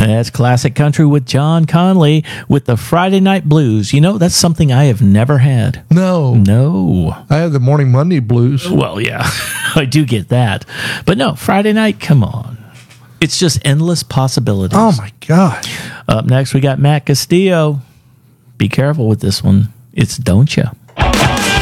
That's classic country with John Conley with the Friday Night Blues. You know, that's something I have never had. No. I had the Morning Monday blues. Well, yeah, I do get that. But no, Friday night, come on. It's just endless possibilities. Oh, my God. Up next, we got Matt Castillo. Be careful with this one. It's Don't Ya.